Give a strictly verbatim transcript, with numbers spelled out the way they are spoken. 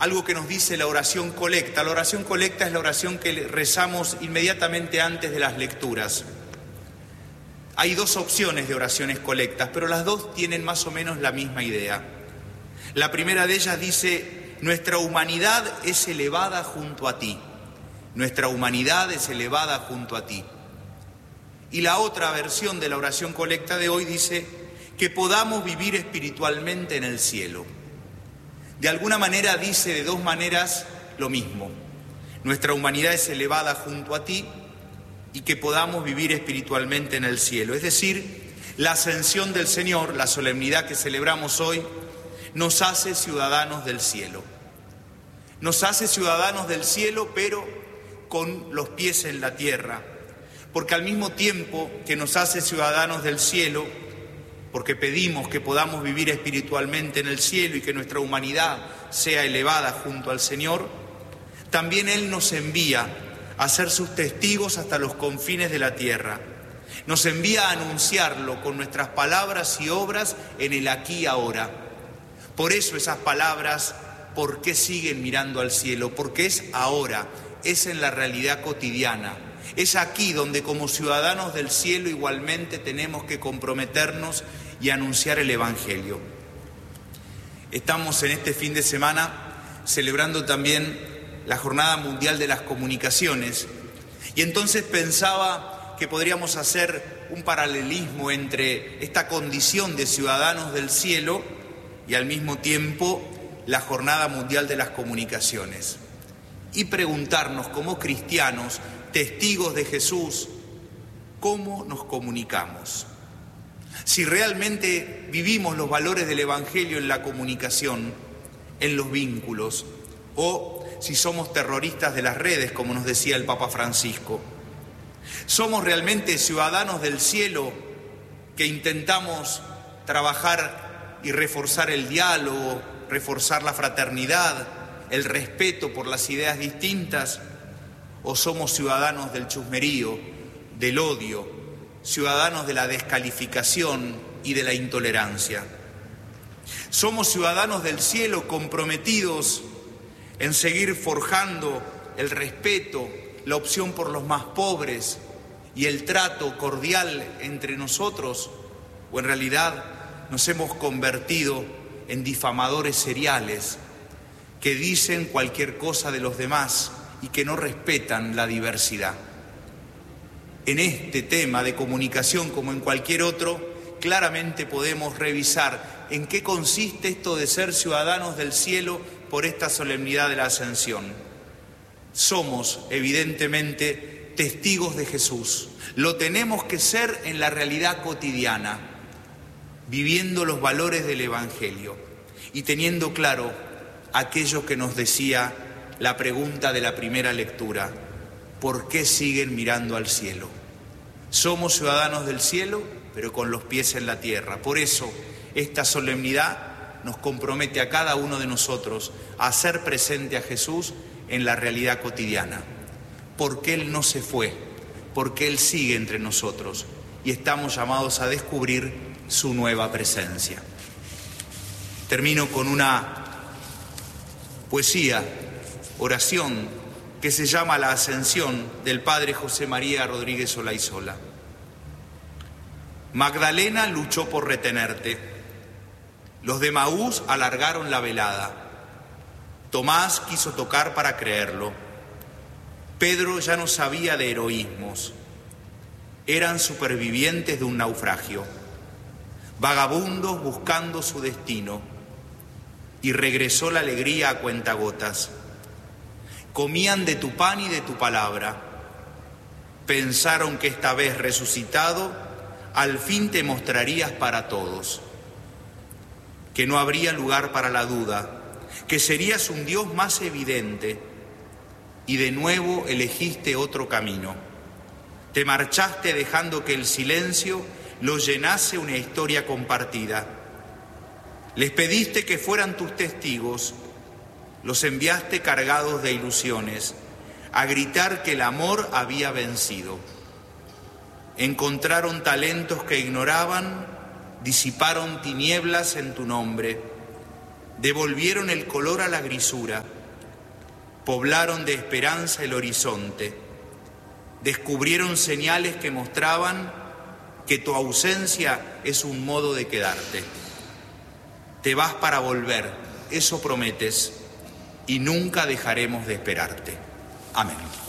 algo que nos dice la oración colecta. La oración colecta es la oración que rezamos inmediatamente antes de las lecturas. Hay dos opciones de oraciones colectas, pero las dos tienen más o menos la misma idea. La primera de ellas dice: nuestra humanidad es elevada junto a ti. Nuestra humanidad es elevada junto a ti. Y la otra versión de la oración colecta de hoy dice: que podamos vivir espiritualmente en el cielo. De alguna manera dice de dos maneras lo mismo. Nuestra humanidad es elevada junto a ti y que podamos vivir espiritualmente en el cielo. Es decir, la ascensión del Señor, la solemnidad que celebramos hoy, nos hace ciudadanos del cielo. Nos hace ciudadanos del cielo, pero con los pies en la tierra. Porque al mismo tiempo que nos hace ciudadanos del cielo, porque pedimos que podamos vivir espiritualmente en el cielo y que nuestra humanidad sea elevada junto al Señor, también Él nos envía a ser sus testigos hasta los confines de la tierra. Nos envía a anunciarlo con nuestras palabras y obras en el aquí y ahora. Por eso esas palabras, ¿por qué siguen mirando al cielo? Porque es ahora, es en la realidad cotidiana. Es aquí donde como ciudadanos del cielo igualmente tenemos que comprometernos y anunciar el Evangelio. Estamos en este fin de semana celebrando también la Jornada Mundial de las Comunicaciones y entonces pensaba que podríamos hacer un paralelismo entre esta condición de ciudadanos del cielo y al mismo tiempo la Jornada Mundial de las Comunicaciones y preguntarnos como cristianos, testigos de Jesús, ¿cómo nos comunicamos? Si realmente vivimos los valores del Evangelio en la comunicación, en los vínculos, o si somos terroristas de las redes, como nos decía el Papa Francisco. ¿Somos realmente ciudadanos del cielo que intentamos trabajar y reforzar el diálogo, reforzar la fraternidad, el respeto por las ideas distintas? ¿O somos ciudadanos del chusmerío, del odio, ciudadanos de la descalificación y de la intolerancia? ¿Somos ciudadanos del cielo comprometidos en seguir forjando el respeto, la opción por los más pobres y el trato cordial entre nosotros? ¿O en realidad nos hemos convertido en difamadores seriales que dicen cualquier cosa de los demás y que no respetan la diversidad? En este tema de comunicación, como en cualquier otro, claramente podemos revisar en qué consiste esto de ser ciudadanos del cielo por esta solemnidad de la Ascensión. Somos, evidentemente, testigos de Jesús. Lo tenemos que ser en la realidad cotidiana, viviendo los valores del Evangelio y teniendo claro aquello que nos decía la pregunta de la primera lectura: ¿por qué siguen mirando al cielo? Somos ciudadanos del cielo, pero con los pies en la tierra. Por eso, esta solemnidad nos compromete a cada uno de nosotros a hacer presente a Jesús en la realidad cotidiana. Porque Él no se fue, porque Él sigue entre nosotros y estamos llamados a descubrir su nueva presencia. Termino con una poesía, oración, que se llama La Ascensión, del padre José María Rodríguez Olaizola. Magdalena luchó por retenerte. Los de Maús alargaron la velada. Tomás quiso tocar para creerlo. Pedro ya no sabía de heroísmos. Eran supervivientes de un naufragio, vagabundos buscando su destino. Y regresó la alegría a cuentagotas. Comían de tu pan y de tu palabra. Pensaron que esta vez resucitado, al fin te mostrarías para todos. Que no habría lugar para la duda, que serías un Dios más evidente, y de nuevo elegiste otro camino. Te marchaste dejando que el silencio lo llenase una historia compartida. Les pediste que fueran tus testigos, los enviaste cargados de ilusiones, a gritar que el amor había vencido. Encontraron talentos que ignoraban, disiparon tinieblas en tu nombre, devolvieron el color a la grisura, poblaron de esperanza el horizonte, descubrieron señales que mostraban que tu ausencia es un modo de quedarte. Te vas para volver, eso prometes, y nunca dejaremos de esperarte. Amén.